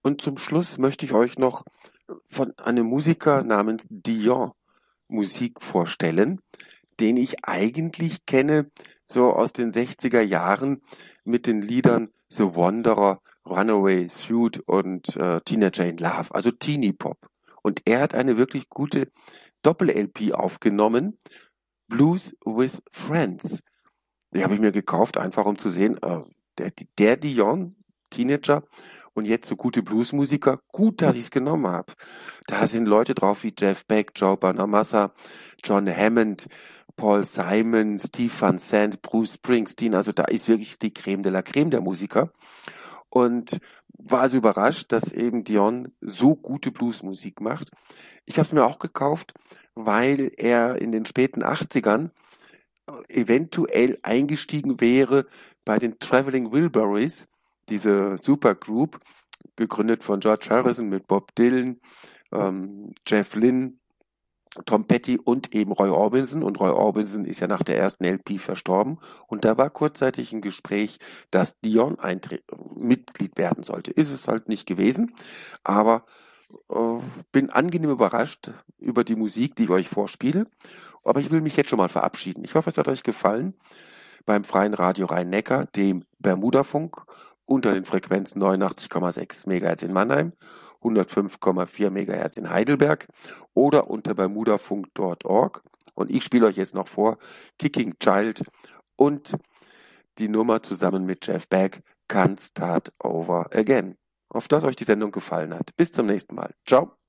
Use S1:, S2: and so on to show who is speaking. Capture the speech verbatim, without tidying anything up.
S1: Und zum Schluss möchte ich euch noch von einem Musiker namens Dion Musik vorstellen, den ich eigentlich kenne, so aus den sechziger Jahren mit den Liedern The Wanderer, Runaway Suite und äh, Teenager in Love, also Teenie Pop. Und er hat eine wirklich gute Doppel-L P aufgenommen, Blues with Friends. Die habe ich mir gekauft, einfach um zu sehen, äh, der, der Dion, Teenager, und jetzt so gute Bluesmusiker, gut, dass ich es genommen habe. Da sind Leute drauf wie Jeff Beck, Joe Bonamassa, John Hammond, Paul Simon, Steve Van Sant, Bruce Springsteen. Also da ist wirklich die Creme de la Creme der Musiker. Und war also überrascht, dass eben Dion so gute Bluesmusik macht. Ich habe es mir auch gekauft, weil er in den späten achtzigern eventuell eingestiegen wäre bei den Traveling Wilburys, diese Supergroup, gegründet von George Harrison mit Bob Dylan, ähm, Jeff Lynne, Tom Petty und eben Roy Orbison. Und Roy Orbison ist ja nach der ersten L P verstorben. Und da war kurzzeitig ein Gespräch, dass Dion Eintre- Mitglied werden sollte. Ist es halt nicht gewesen, aber äh, bin angenehm überrascht über die Musik, die ich euch vorspiele. Aber ich will mich jetzt schon mal verabschieden. Ich hoffe, es hat euch gefallen beim Freien Radio Rhein-Neckar, dem Bermudafunk, unter den Frequenzen neunundachtzig Komma sechs Megahertz in Mannheim, hundertfünf Komma vier Megahertz in Heidelberg oder unter bermudafunk Punkt org. Und ich spiele euch jetzt noch vor Kicking Child und die Nummer zusammen mit Jeff Beck, Can't Start Over Again. Auf dass euch die Sendung gefallen hat. Bis zum nächsten Mal. Ciao.